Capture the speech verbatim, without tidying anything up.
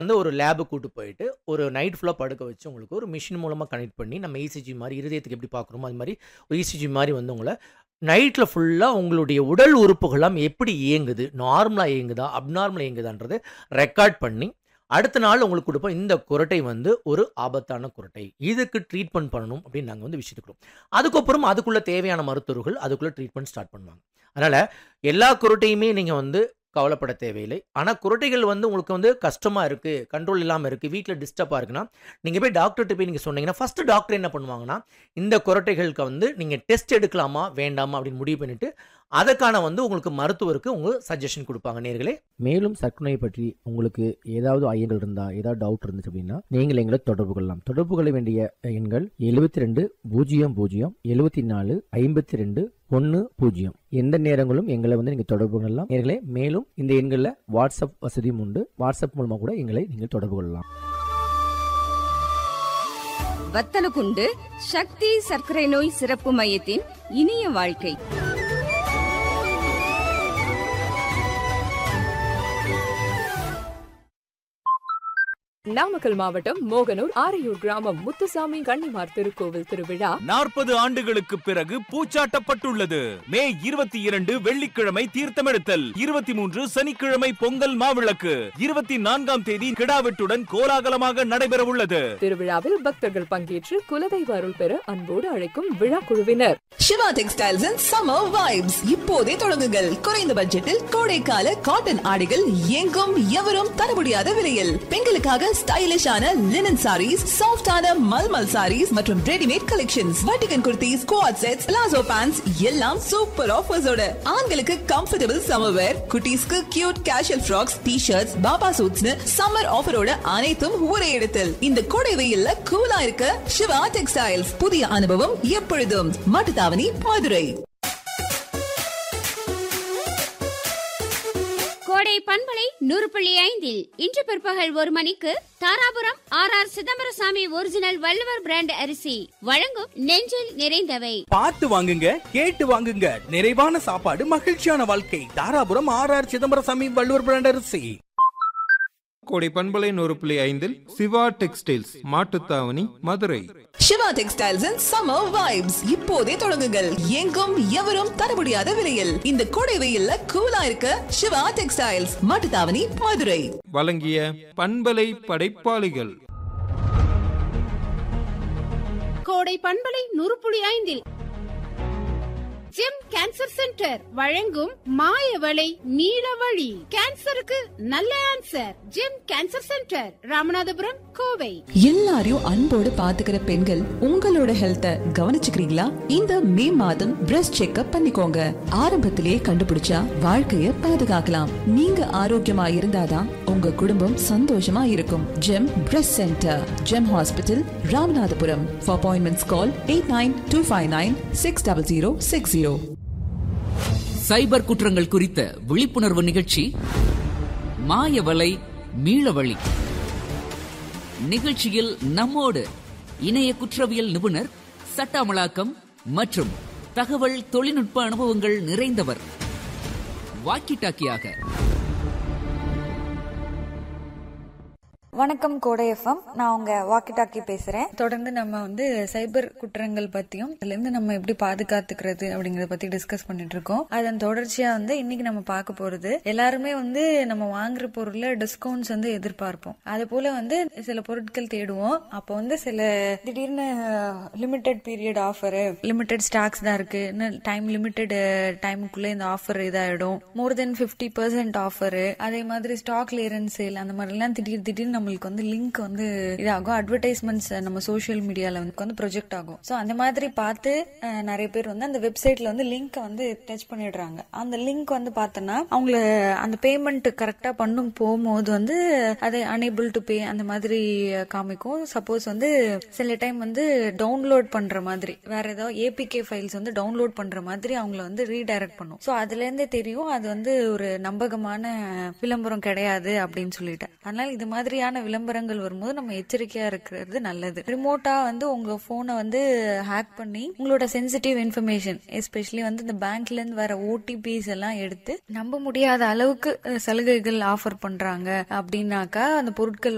வந்து ஒரு லேபுக்கு கூட்டு போயிட்டு ஒரு நைட் ஃபுல்லாக படுக்க வச்சு உங்களுக்கு ஒரு மிஷின் மூலமாக கனெக்ட் பண்ணி நம்ம இசிஜி மாதிரி இருதயத்துக்கு எப்படி பார்க்குறோமோ அது மாதிரி ஒரு இசிஜி மாதிரி வந்து உங்களை நைட்டில் ஃபுல்லாக உங்களுடைய உடல் உறுப்புகள்லாம் எப்படி இயங்குது, நார்மலாக இயங்குதா அப்நார்மலாக இயங்குதான்றது ரெக்கார்ட் பண்ணி அடுத்த நாள் உங்களுக்கு கொடுப்போம். இந்த குரட்டை வந்து ஒரு ஆபத்தான குரட்டை, இதுக்கு ட்ரீட்மெண்ட் பண்ணணும் அப்படின்னு நாங்கள் வந்து விஷயத்துக்கிறோம். அதுக்கப்புறம் அதுக்குள்ளே தேவையான மருத்துவர்கள் அதுக்குள்ளே ட்ரீட்மெண்ட் ஸ்டார்ட் பண்ணுவாங்க. அதனால் எல்லா குரட்டையுமே நீங்கள் வந்து கவலைப்பட தேவையில்லை. ஆனால் குரட்டைகள் வந்து உங்களுக்கு வந்து கஷ்டமாக இருக்குது, கண்ட்ரோல் இல்லாமல் இருக்குது, வீட்டில் டிஸ்டர்பாக இருக்குன்னா நீங்கள் போய் டாக்டர்கிட்ட போய் நீங்கள் சொன்னீங்கன்னா ஃபஸ்ட்டு டாக்டர் என்ன பண்ணுவாங்கன்னா இந்த குரட்டைகளுக்கு வந்து நீங்கள் டெஸ்ட் எடுக்கலாமா வேண்டாமா அப்படின்னு முடிவு பண்ணிவிட்டு அதுக்கான வந்து உங்களுக்கு மருத்துவருக்கு உங்களுக்கு சஜஷன் கொடுப்பாங்க. நேர்களே, மேலும் சர்க்கரை பற்றி உங்களுக்கு ஏதாவது ஐயங்கள் இருந்தால் ஏதாவது டவுட் இருந்துச்சு அப்படின்னா நீங்கள் எங்களை தொடர்பு கொள்ளலாம். தொடர்பு கொள்ள வேண்டிய எண்கள் எழுபத்தி ரெண்டு பூஜ்ஜியம் பூஜ்ஜியம் எழுபத்தி நாலு ஐம்பத்தி ரெண்டு ஒன்று பூஜ்ஜியம். எந்த நேரங்களும் எங்களை வந்து நீங்கள் தொடர்பு கொள்ளலாம். நேர்களே, மேலும் இந்த எண்களில் வாட்ஸ்அப் வசதியும் உண்டு. வாட்ஸ்அப் மூலமாக கூட எங்களை நீங்கள் தொடர்பு கொள்ளலாம். வத்தலகுண்டு சக்தி சர்க்கரை நோய் சிறப்பு மையத்தின் இனிய வாழ்க்கை. நாமக்கல் மாவட்டம் மோகனூர் ஆரையூர் கிராமம் முத்துசாமி கன்னிமார் திருக்கோவில் திருவிழா நாற்பது ஆண்டுகளுக்கு பிறகு பூச்சாட்டப்பட்டுள்ளது. மே இருபத்தி இரண்டு வெள்ளிக்கிழமை தீர்த்தமெடுத்தல், இருபத்தி மூன்று சனிக்கிழமை பொங்கல் மாவிளக்கு, இருபத்தி நான்காம் தேதி கிடாவெட்டுடன் கோலாகலமாக நடைபெற உள்ளது. திருவிழாவில் பக்தர்கள் பங்கேற்று குலதெய்வ அருள் பெற அன்போடு அழைக்கும் விழா குழுவினர். Siva textiles and summer vibes இப்போதே தொடங்குங்கள். குறைந்த பட்ஜெட்டில் கோடைக்கால காட்டன் ஆடைகள் எங்கும் எவரும் தர முடியாத விலையில். பெண்களுக்காக ஸ்டைலிஷான லினன் சாரீஸ், சாஃப்டான மல்மல் சாரீஸ் மற்றும் readymade collections, வட்டிகன் kurtis, quad sets, palazzo pants எல்லாம் சூப்பர் ஆஃபர்ஸோட. ஆண்களுக்கு கம்ஃபர்டபிள் சம்மர் வேர், குட்டீஸ்க்கு cute casual frocks, T-shirts, Baba சூட்ஸ்னு summer ஆஃபரோட அனைத்தும் ஒரே இடத்தில். இந்த கோடை வெயில்ல கூலா இருக்க சிவா டெக்ஸ்டைல்ஸ். புதிய அனுபவம் எப்பொழுதும். மாட்டுத்தாவணி, மதுரை. கோடை பண்பலை நூறு புள்ளி ஐந்தில் இன்று பிற்பகல் ஒரு மணிக்கு Dharapuram R R Chidambarasamy original Valluvar brand அரிசி வழங்கும் நெஞ்சில் நிறைந்தவை. பார்த்து வாங்குங்க, கேட்டு வாங்குங்க. நிறைவான சாப்பாடு, மகிழ்ச்சியான வாழ்க்கை. Dharapuram R R Chidambarasamy Valluvar brand அரிசி. கோடை பண்பலை நூறு புள்ளி ஐந்தில் Siva textiles Mattuthavani, Madurai. Siva textiles and summer vibes இப்போதே தொடங்குங்கள். எங்கும் எவரும் தர முடியாத விலையில். இந்த கோடை வெயில்ல கூலா இருக்க சிவா டெக்ஸ்டைல்ஸ், மாட்டுத்தாவணி, மதுரை. வழங்கிய பண்பலை படைப்பாளிகள். கோடை பண்பலை நூறு புள்ளி ஐந்தில் ஜெம் கேன்சர் சென்டர் வழங்கும் மாயவளை நீல வழி. கேன்சருக்கு நல்ல answer. GeM cancer centre, Ramanathapuram, Kovai. எல்லாரையும் அன்போடு பாத்துக்கிற பெண்கள் உங்களோட ஹெல்த்த கவனிச்சுக்கிறீங்களா? இந்த மே மாதம் பிரஸ்ட் செக்அப் பண்ணிக்கோங்க. ஆரம்பத்திலேயே கண்டுபிடிச்சா வாழ்க்கைய பாதுகாக்கலாம். நீங்க ஆரோக்கியமா இருந்தாதான் உங்க குடும்பம் சந்தோஷமா இருக்கும். GeM breast centre, GeM hospital, Ramanathapuram. For appointments call eight nine two five nine six double zero six zero. சைபர் குற்றங்கள் குறித்த விழிப்புணர்வு நிகழ்ச்சி மாயவலை மீளவழி. நிகழ்ச்சியில் நம்மோடு இணைய குற்றவியல் நிபுணர், சட்ட அமலாக்கம் மற்றும் தகவல் தொழில்நுட்ப அனுபவங்கள் நிறைந்தவர் வாக்கி டாக்கியாக. வணக்கம் கோடை எஃப்எம், நான் உங்க வாக்கி டாக்கி பேசுறேன். தொடர்ந்து நம்ம வந்து சைபர் குற்றங்கள் பத்தியும் அதுல இருந்து நம்ம எப்படி பாதுகாத்துக்கிறது அப்படிங்கறத பத்தி டிஸ்கஸ் பண்ணிட்டு இருக்கோம். அதன் தொடர்ச்சியா வந்து இன்னைக்கு நம்ம பார்க்க போறது, எல்லாருமே வந்து நம்ம வாங்குற பொருள்ல டிஸ்கவுண்ட்ஸ் வந்து எதிர்பார்ப்போம். அது போல வந்து சில பொருட்கள் தேடுவோம். அப்போ வந்து சில திடீர்னு limited period offer, limited stocks தான் இருக்கு, டைம் லிமிடெட் டைமுக்குள்ள இந்த ஆஃபர் இதாயிடும், மோர் தென் பிப்டி பெர்சென்ட் ஆஃபர், அதே மாதிரி ஸ்டாக் கிளியரன்ஸ் சேல், அந்த மாதிரி எல்லாம் திடீர் திடீர்னு நம்மளுக்கு வந்து லிங்க் வந்து இதாகும். அட்வர்டைஸ்மெண்ட்ஸ் நம்ம சோசியல் மீடியால வந்து ப்ரொஜெக்ட் ஆகும். சோ அந்த மாதிரி பார்த்து நிறைய பேர் வந்து அந்த வெப்சைட்ல வந்து லிங்க் வந்து டச் பண்ணிடுறாங்க. அந்த லிங்க் வந்து பார்த்தோன்னா அவங்கள அந்த பேமெண்ட் கரெக்டா பண்ணும் போகும்போது வந்து அதை அனேபிள் டு பே அந்த மாதிரி காமிக்கும். சப்போஸ் வந்து சில டைம் வந்து டவுன்லோட் பண்ற மாதிரி வேற ஏதாவது ஏபிகே ஃபைல்ஸ் வந்து டவுன்லோட் பண்ற மாதிரி அவங்கள வந்து ரீடைரக்ட் பண்ணும். சோ அதுல இருந்தே தெரியும் அது வந்து ஒரு நம்பகமான விளம்பரம் கிடையாது அப்படின்னு சொல்லிட்டு. அதனால இது மாதிரியான விளம்பரங்கள் வரும்போது நம்ம எச்சரிக்கையா இருக்கிறது நல்லது. ரிமோட்டா வந்து உங்க போனை வந்து ஹேக் பண்ணி உங்களோட சென்சிட்டிவ் இன்ஃபர்மேஷன், எஸ்பெஷலி வந்து இந்த பேங்க்ல இருந்து வர ஓடிபிஸ் எல்லாம் எடுத்து நம்ப முடியாத அளவுக்கு சலுகைகள் ஆஃபர் பண்றாங்க அப்படின்னாக்கா அந்த பொருட்கள்